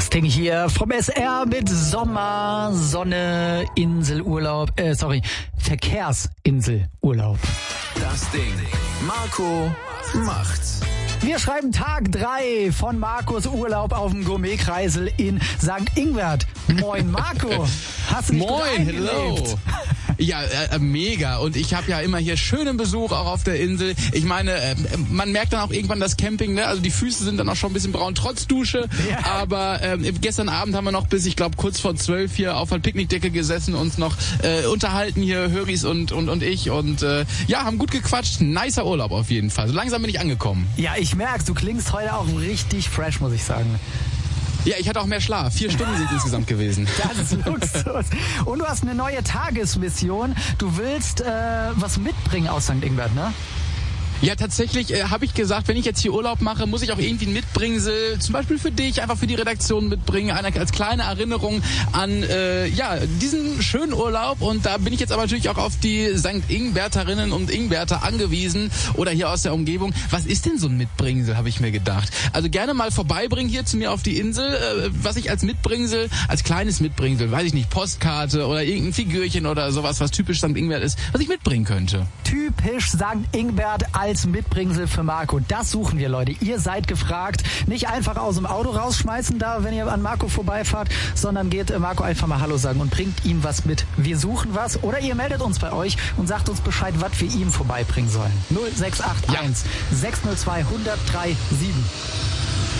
Dusting hier vom SR mit Sommer, Sonne, Inselurlaub, Verkehrsinselurlaub. Das Ding. Marco macht's. Wir schreiben Tag 3 von Marcos Urlaub auf dem Gourmetkreisel in St. Ingbert. Moin Marco, hast du dich gut eingelebt? Hello. Ja, mega. Und ich habe ja immer hier schönen Besuch auch auf der Insel. Ich meine, man merkt dann auch irgendwann das Camping, ne? Also die Füße sind dann auch schon ein bisschen braun, trotz Dusche. Ja. Aber gestern Abend haben wir noch bis, ich glaube, kurz vor 12 hier auf der Picknickdecke gesessen, uns noch unterhalten hier, Höris und ich. Und haben gut gequatscht. Nicer Urlaub auf jeden Fall. So langsam bin ich angekommen. Ja, ich merk's. Du klingst heute auch richtig fresh, muss ich sagen. Ja, ich hatte auch mehr Schlaf. 4 Stunden sind insgesamt gewesen. Das ist Luxus. Und du hast eine neue Tagesmission. Du willst was mitbringen aus St. Ingbert, ne? Ja, tatsächlich habe ich gesagt, wenn ich jetzt hier Urlaub mache, muss ich auch irgendwie ein Mitbringsel, zum Beispiel für dich, einfach für die Redaktion mitbringen, als kleine Erinnerung an diesen schönen Urlaub. Und da bin ich jetzt aber natürlich auch auf die St. Ingberterinnen und Ingberter angewiesen oder hier aus der Umgebung. Was ist denn so ein Mitbringsel, habe ich mir gedacht. Also gerne mal vorbeibringen hier zu mir auf die Insel, was ich als Mitbringsel, als kleines Mitbringsel, weiß ich nicht, Postkarte oder irgendein Figürchen oder sowas, was typisch St. Ingbert ist, was ich mitbringen könnte. Typisch St. Ingbert als Mitbringsel für Marco. Das suchen wir, Leute. Ihr seid gefragt. Nicht einfach aus dem Auto rausschmeißen, da, wenn ihr an Marco vorbeifahrt, sondern geht Marco einfach mal Hallo sagen und bringt ihm was mit. Wir suchen was oder ihr meldet uns bei euch und sagt uns Bescheid, was wir ihm vorbeibringen sollen. 0681 602 1037.